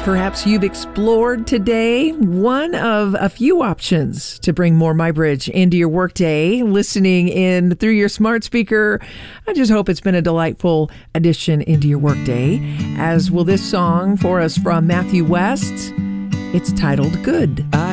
Perhaps you've explored today one of a few options to bring more MyBridge into your workday, listening in through your smart speaker. I just hope it's been a delightful addition into your workday, as will this song for us from Matthew West. It's titled Good.